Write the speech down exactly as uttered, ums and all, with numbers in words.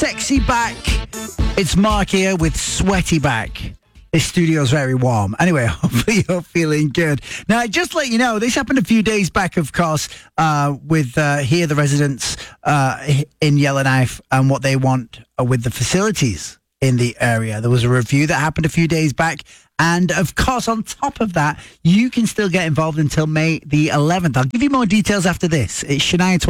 Sexy back. It's Mark here with Sweaty Back. This studio's very warm. Anyway, hopefully you're feeling good. Now, just to let you know, this happened a few days back, of course, uh, with uh, here the residents uh, in Yellowknife and what they want uh, with the facilities in the area. There was a review that happened a few days back. And, of course, on top of that, you can still get involved until May the eleventh. I'll give you more details after this. It's Shania Twain.